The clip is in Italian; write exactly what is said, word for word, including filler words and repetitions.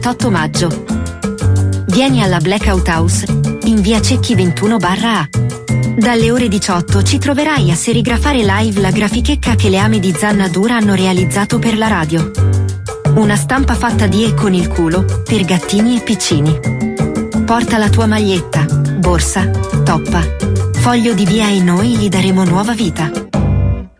otto maggio. Vieni alla Blackout House in via Cecchi ventuno A. Dalle ore diciotto ci troverai a serigrafare live la grafichecca che le ame di Zanna Dura hanno realizzato per la radio. Una stampa fatta di e con il culo per gattini e piccini. Porta la tua maglietta, borsa, toppa, foglio di via e noi gli daremo nuova vita.